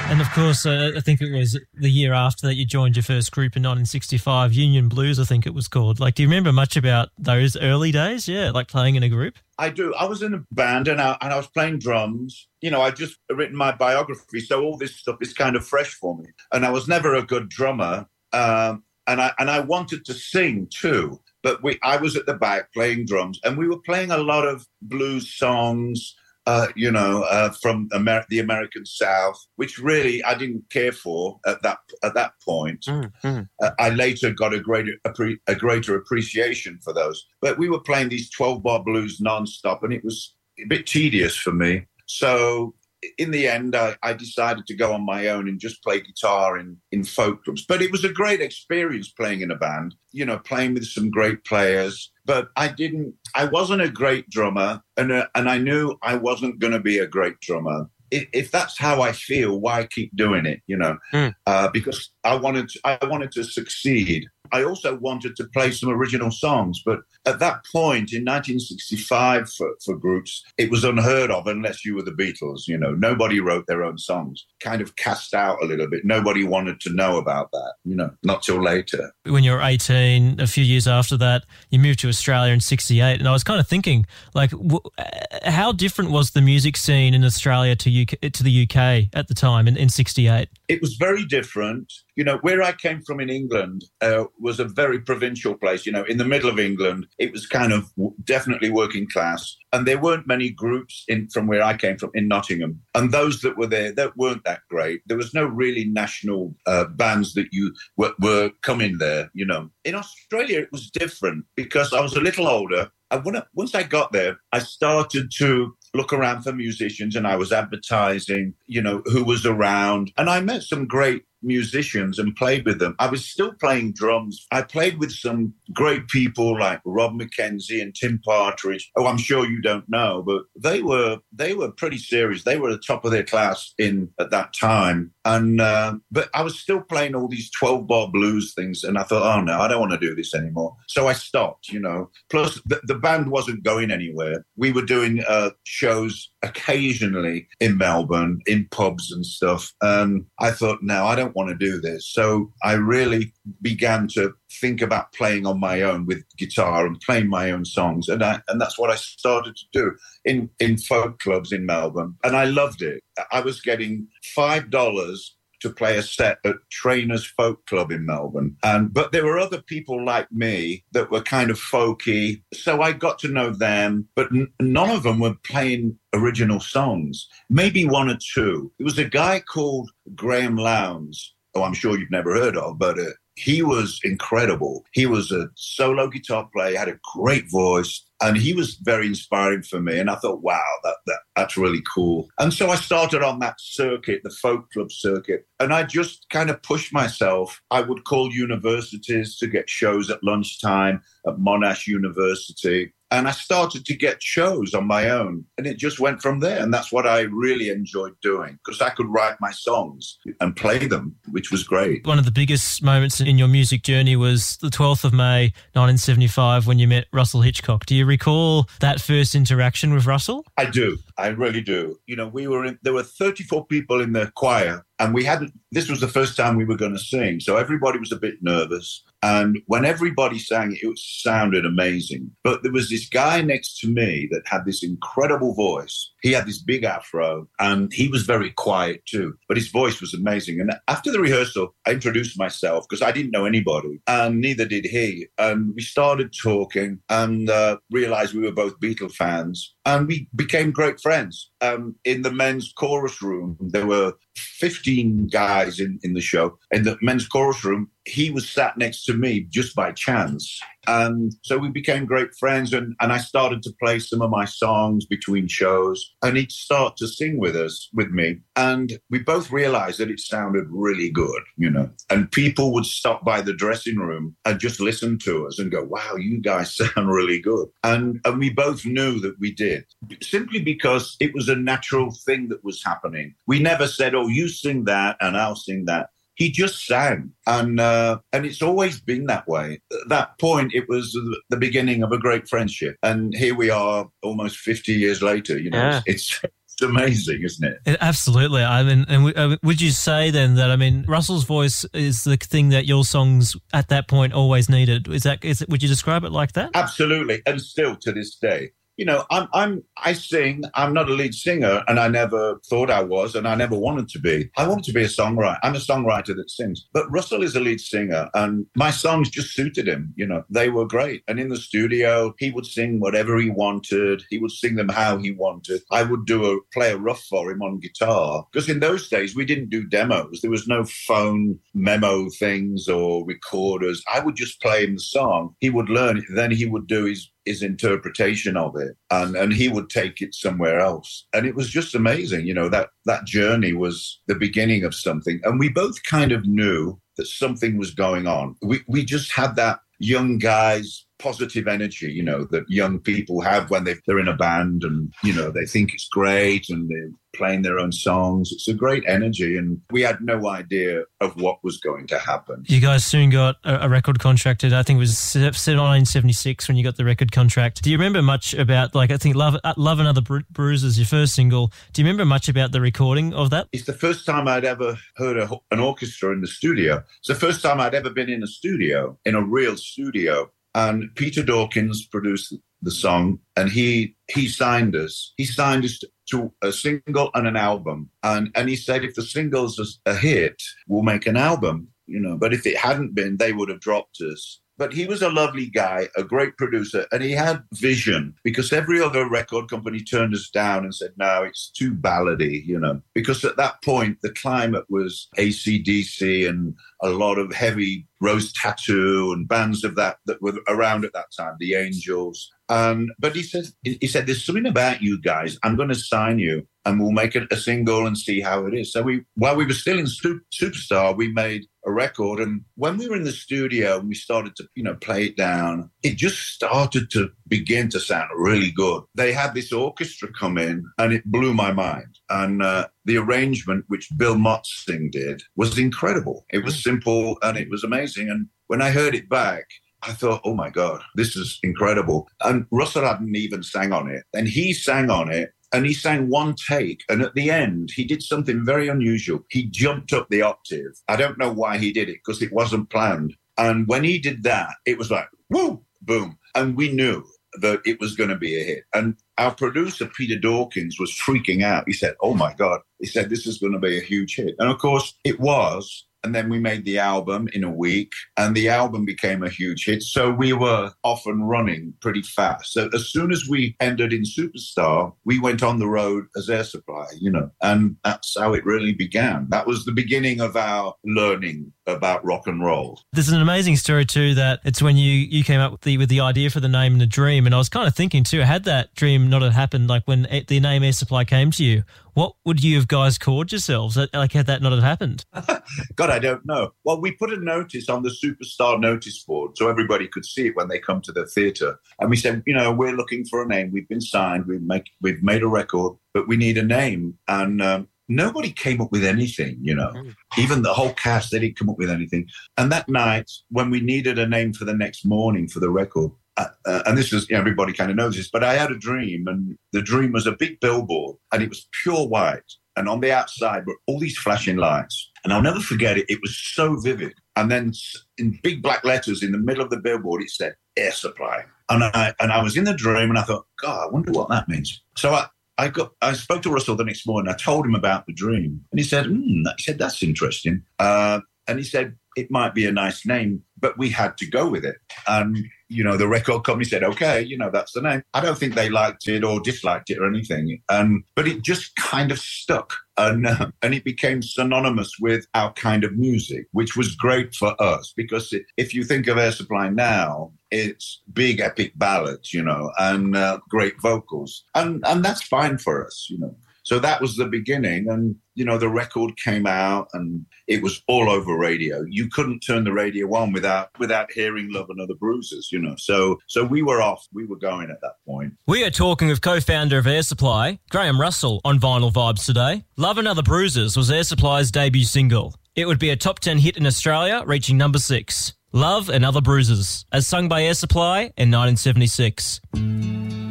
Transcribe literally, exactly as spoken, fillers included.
And of course, uh, I think it was the year after that you joined your first group in nineteen sixty-five, Union Blues, I think it was called. Like, do you remember much about those early days? Yeah, like playing in a group? I do. I was in a band and I, and I was playing drums. You know, I'd just written my biography, so all this stuff is kind of fresh for me. And I was never a good drummer, um, and I and I wanted to sing too. But we, I was at the back playing drums, and we were playing a lot of blues songs, uh, you know, uh, from Amer- the American South, which really I didn't care for at that at that point. Mm-hmm. Uh, I later got a greater appre- a greater appreciation for those. But we were playing these twelve-bar blues nonstop, and it was a bit tedious for me. So in the end, I, I decided to go on my own and just play guitar in, in folk clubs. But it was a great experience playing in a band, you know, playing with some great players. But I didn't, I wasn't a great drummer, and uh, and I knew I wasn't going to be a great drummer. If, if that's how I feel, why keep doing it, you know? Mm. Uh, because I wanted to, I wanted to succeed. I also wanted to play some original songs, but at that point in nineteen sixty-five for, for groups, it was unheard of unless you were the Beatles, you know. Nobody wrote their own songs. Kind of cast out a little bit. Nobody wanted to know about that, you know, not till later. When you were eighteen, a few years after that, you moved to Australia in sixty-eight, and I was kind of thinking, like, w- how different was the music scene in Australia to U K, to the U K at the time in, in sixty-eight? It was very different. You know, where I came from in England uh, was a very provincial place. You know, in the middle of England, it was kind of definitely working class. And there weren't many groups in from where I came from in Nottingham. And those that were there, that weren't that great. There was no really national uh, bands that you were, were coming there, you know. In Australia, it was different because I was a little older. And when I, once I got there, I started to look around for musicians, and I was advertising, you know, who was around. And I met some great musicians and played with them. I was still playing drums. I played with some great people like Rob McKenzie and Tim Partridge. Oh, I'm sure you don't know, but they were they were pretty serious. They were at the top of their class in at that time. And uh, but I was still playing all these twelve-bar blues things, and I thought, oh no, I don't want to do this anymore. So I stopped, you know. Plus, the, the band wasn't going anywhere. We were doing uh, shows occasionally in Melbourne, in pubs and stuff. And I thought, no, I don't want to do this. So I really began to think about playing on my own with guitar and playing my own songs. And I, and that's what I started to do in, in folk clubs in Melbourne. And I loved it. I was getting five dollars to play a set at Trainer's Folk Club in Melbourne. And but there were other people like me that were kind of folky. So I got to know them, but n- none of them were playing original songs. Maybe one or two. There was a guy called Graham Lowndes, who I'm sure you've never heard of, but uh, he was incredible. He was a solo guitar player, had a great voice, and he was very inspiring for me. And I thought, wow, that, that that's really cool. And so I started on that circuit, the folk club circuit, and I just kind of pushed myself. I would call universities to get shows at lunchtime at Monash University. And I started to get shows on my own, and it just went from there. And that's what I really enjoyed doing, because I could write my songs and play them, which was great. One of the biggest moments in your music journey was the twelfth of May, nineteen seventy-five, when you met Russell Hitchcock. Do you recall that first interaction with Russell? I do. I really do. You know, we were in, there were thirty-four people in the choir, and we hadn't, this was the first time we were going to sing. So everybody was a bit nervous. And when everybody sang, it sounded amazing. But there was this guy next to me that had this incredible voice. He had this big afro, and he was very quiet too, but his voice was amazing. And after the rehearsal, I introduced myself because I didn't know anybody, and neither did he. And we started talking and uh, realized we were both Beatle fans, and we became great friends. Um, in the men's chorus room, there were fifteen guys in, in the show. In the men's chorus room, he was sat next to me just by chance. And so we became great friends, and, and I started to play some of my songs between shows, and he'd start to sing with us, with me. And we both realized that it sounded really good, you know, and people would stop by the dressing room and just listen to us and go, wow, you guys sound really good. And, and we both knew that we did, simply because it was a natural thing that was happening. We never said, oh, you sing that and I'll sing that. He just sang, and uh, and it's always been that way. At that point, it was the beginning of a great friendship, and here we are, almost fifty years later. You know, yeah. it's It's amazing, isn't it? It, absolutely. I mean, and w- uh, would you say then that, I mean, Russell's voice is the thing that your songs at that point always needed? Is that, is it, would you describe it like that? Absolutely. And still to this day. You know, I'm, I'm, I sing, I'm not a lead singer, and I never thought I was, and I never wanted to be. I wanted to be a songwriter. I'm a songwriter that sings. But Russell is a lead singer, and my songs just suited him. You know, they were great. And in the studio, he would sing whatever he wanted. He would sing them how he wanted. I would do a, play a rough for him on guitar. Because in those days, we didn't do demos. There was no phone memo things or recorders. I would just play him the song. He would learn it. Then he would do his his interpretation of it, and and he would take it somewhere else. And it was just amazing. You know, that that journey was the beginning of something, and we both kind of knew that something was going on. We we just had that young guys positive energy, you know, that young people have when they, they're in a band, and, you know, they think it's great and they're playing their own songs. It's a great energy, and we had no idea of what was going to happen. You guys soon got a, a record contract. I think it was nineteen seventy-six when you got the record contract. Do you remember much about, like, I think Love, Love and Other Bru- Bruises, your first single. Do you remember much about the recording of that? It's the first time I'd ever heard a, an orchestra in the studio. It's the first time I'd ever been in a studio, in a real studio. And Peter Dawkins produced the song, and he he signed us. He signed us to a single and an album. And and he said, if the single's a hit, we'll make an album, you know. But if it hadn't been, they would have dropped us. But he was a lovely guy, a great producer, and he had vision, because every other record company turned us down and said, no, it's too ballady, you know. Because at that point, the climate was A C D C and a lot of heavy Rose Tattoo and bands of that that were around at that time, the Angels. Um, but he said, he said, there's something about you guys. I'm going to sign you, and we'll make it a single and see how it is. So we, while we were still in Superstar, we made a record. And when we were in the studio and we started to, you know, play it down, it just started to begin to sound really good. They had this orchestra come in, and it blew my mind. And uh, the arrangement, which Bill Motzing did, was incredible. It was simple and it was amazing. And when I heard it back, I thought, oh my God, this is incredible. And Russell hadn't even sang on it. And he sang on it, and he sang one take. And at the end, he did something very unusual. He jumped up the octave. I don't know why he did it, because it wasn't planned. And when he did that, it was like, woo, boom. And we knew that it was going to be a hit. And our producer, Peter Dawkins, was freaking out. He said, oh my God. He said, this is going to be a huge hit. And of course, it was. And then we made the album in a week, and the album became a huge hit. So we were off and running pretty fast. So as soon as we ended in Superstar, we went on the road as Air Supply, you know, and that's how it really began. That was the beginning of our learning about rock and roll. There's an amazing story too, that it's when you, you came up with the, with the idea for the name and the dream. And I was kind of thinking too, had that dream not have happened, like when the name Air Supply came to you, what would you have guys called yourselves? Like, had that not have happened? God, I don't know. Well, we put a notice on the Superstar notice board so everybody could see it when they come to the theatre. And we said, you know, we're looking for a name. We've been signed. We've, make, we've made a record, but we need a name. And um, nobody came up with anything, you know. Mm. Even the whole cast, they didn't come up with anything. And that night, when we needed a name for the next morning for the record, Uh, uh, and this is, you know, everybody kind of knows this, but I had a dream, and the dream was a big billboard, and it was pure white. And on the outside were all these flashing lights. And I'll never forget it. It was so vivid. And then in big black letters in the middle of the billboard, it said Air Supply. And I and I was in the dream, and I thought, God, I wonder what that means. So I, I got I spoke to Russell the next morning. I told him about the dream. And he said, hmm, he said, that's interesting. Uh, and he said, it might be a nice name, but we had to go with it. And, you know, the record company said, okay, you know, that's the name. I don't think they liked it or disliked it or anything. Um, but it just kind of stuck. And, uh, and it became synonymous with our kind of music, which was great for us. Because it, if you think of Air Supply now, it's big epic ballads, you know, and uh, great vocals. And, and that's fine for us, you know. So that was the beginning. And, you know, the record came out and it was all over radio. You couldn't turn the radio on without without hearing Love and Other Bruises, you know. So so we were off. We were going at that point. We are talking with co-founder of Air Supply, Graham Russell, on Vinyl Vibes today. Love and Other Bruises was Air Supply's debut single. It would be a top ten hit in Australia, reaching number six. Love and Other Bruises, as sung by Air Supply in nineteen seventy-six.